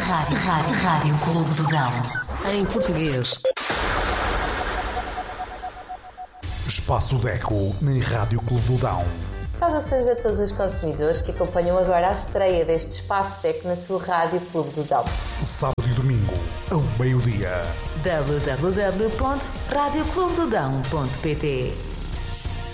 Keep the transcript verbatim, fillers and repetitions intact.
Rádio, Rádio, Rádio Clube do Dão. Em português. Espaço Deco na Rádio Clube do Dão. Saudações a todos os consumidores que acompanham agora a estreia deste Espaço Deco na sua Rádio Clube do Dão. Sábado e domingo, ao meio-dia. w w w ponto rádio clube do dão ponto p t